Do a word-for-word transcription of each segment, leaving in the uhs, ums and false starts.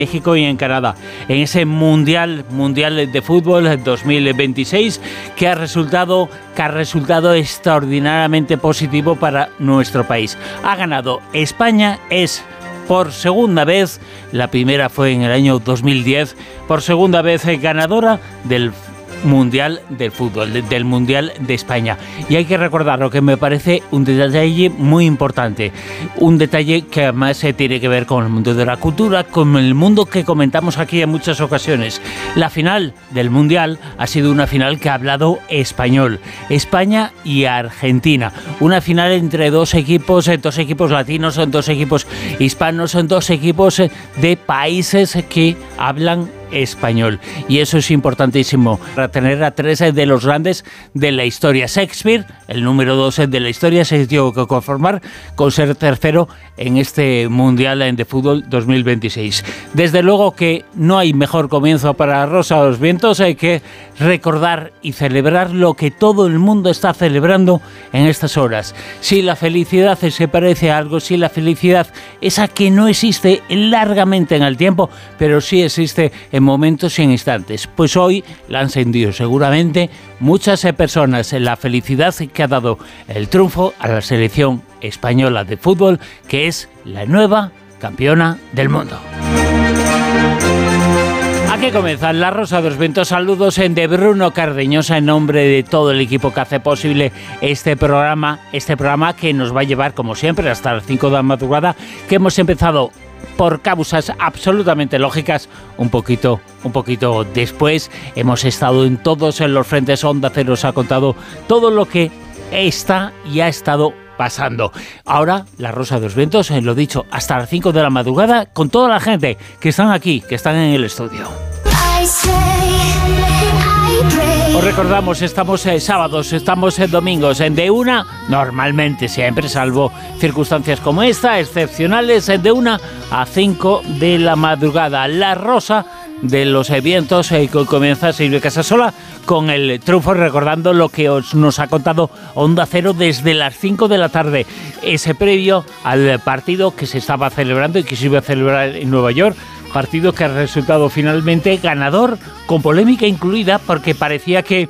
México y en Canadá, en ese Mundial Mundial de Fútbol dos mil veintiséis que ha resultado, que ha resultado extraordinariamente positivo para nuestro país. Ha ganado España, es por segunda vez, la primera fue en el año dos mil diez, por segunda vez ganadora del Mundial del Fútbol, del Mundial de España. Y hay que recordar lo que me parece un detalle muy importante, un detalle que además se tiene que ver con el mundo de la cultura, con el mundo que comentamos aquí en muchas ocasiones. La final del Mundial ha sido una final que ha hablado español, España y Argentina, una final entre dos equipos, dos equipos latinos, son dos equipos hispanos, son dos equipos de países que hablan español, y eso es importantísimo para tener a tres de los grandes de la historia. Shakespeare, el número dos de la historia, se tuvo que conformar con ser tercero en este Mundial de Fútbol dos mil veintiséis. Desde luego que no hay mejor comienzo para Rosa de los Vientos hay que recordar y celebrar lo que todo el mundo está celebrando en estas horas. Si la felicidad se parece a algo, si la felicidad esa que no existe largamente en el tiempo, pero sí existe en momentos y en instantes, pues hoy la han sentido seguramente muchas personas en la felicidad que ha dado el triunfo a la selección española de fútbol, que es la nueva campeona del mundo. Aquí comienza La Rosa de los Vientos. Saludos en de Bruno Cardeñosa en nombre de todo el equipo que hace posible este programa, este programa que nos va a llevar como siempre hasta las cinco de la madrugada, que hemos empezado por causas absolutamente lógicas, un poquito, un poquito después. Hemos estado en todos en los frentes. Onda Cero os ha contado todo lo que está y ha estado pasando. Ahora, La Rosa de los Vientos, eh, lo dicho, hasta las cinco de la madrugada, con toda la gente que están aquí, que están en el estudio. Os recordamos, estamos eh, sábados, estamos en domingos, en de una, normalmente siempre, salvo circunstancias como esta, excepcionales, de una a cinco de la madrugada. La Rosa de los Vientos, eh, que comienza Silvia Casasola con el triunfo, recordando lo que os, nos ha contado Onda Cero desde las cinco de la tarde, ese previo al partido que se estaba celebrando y que se iba a celebrar en Nueva York. Partido que ha resultado finalmente ganador, con polémica incluida, porque parecía que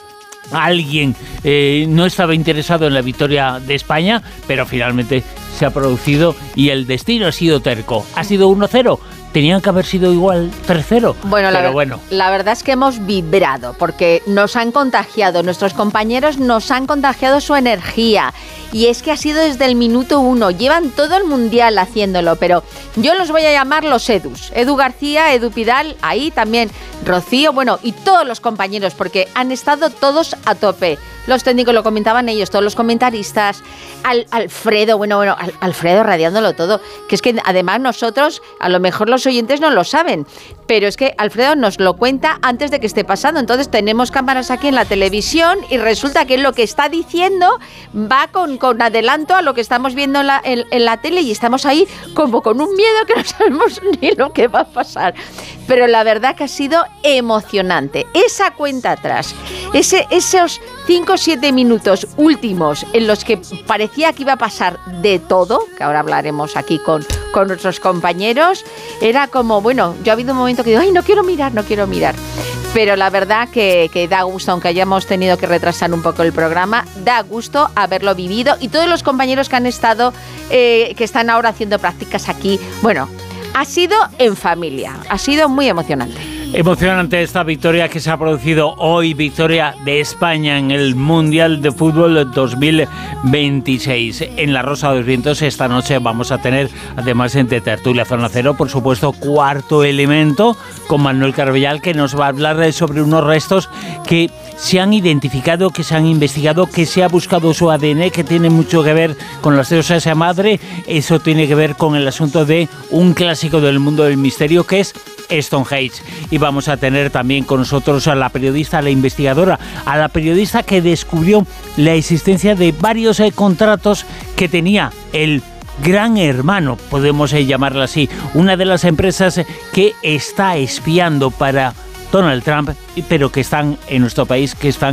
alguien eh, no estaba interesado en la victoria de España, pero finalmente se ha producido y el destino ha sido terco. Ha sido uno cero. Tenían que haber sido igual tres cero. Bueno, pero la, bueno, la verdad es que hemos vibrado, porque nos han contagiado, nuestros compañeros nos han contagiado su energía. Y es que ha sido desde el minuto uno. Llevan todo el mundial haciéndolo, pero yo los voy a llamar los Edus. Edu García, Edu Pidal, ahí también Rocío, bueno, y todos los compañeros, porque han estado todos a tope. Los técnicos lo comentaban ellos, todos los comentaristas, Al, Alfredo, bueno, bueno, Al, Alfredo radiándolo todo, que es que además nosotros, a lo mejor los oyentes no lo saben, pero es que Alfredo nos lo cuenta antes de que esté pasando. Entonces tenemos cámaras aquí en la televisión y resulta que lo que está diciendo va con, con adelanto a lo que estamos viendo en la, en, en la tele, y estamos ahí como con un miedo que no sabemos ni lo que va a pasar. Pero la verdad que ha sido emocionante. Esa cuenta atrás, ese, esos cinco o siete minutos últimos en los que parecía que iba a pasar de todo, que ahora hablaremos aquí con, con nuestros compañeros, era como, bueno, yo ha habido un momento que digo, ay, no quiero mirar, no quiero mirar. Pero la verdad que, que da gusto, aunque hayamos tenido que retrasar un poco el programa, da gusto haberlo vivido. Y todos los compañeros que han estado, eh, que están ahora haciendo prácticas aquí, bueno, ha sido en familia, ha sido muy emocionante. Emocionante esta victoria que se ha producido hoy, victoria de España en el Mundial de Fútbol dos mil veintiséis. En La Rosa de los Vientos esta noche vamos a tener, además de Tertulia Zona Cero, por supuesto, Cuarto Elemento, con Manuel Carbellal, que nos va a hablar sobre unos restos que se han identificado, que se han investigado, que se ha buscado su A D N, que tiene mucho que ver con las diosas de madre. Eso tiene que ver con el asunto de un clásico del mundo del misterio, que es Stonehenge. Y vamos a tener también con nosotros a la periodista, a la investigadora, a la periodista que descubrió la existencia de varios eh, contratos que tenía el Gran Hermano, podemos eh, llamarla así, una de las empresas que está espiando para Donald Trump, pero que están en nuestro país, que están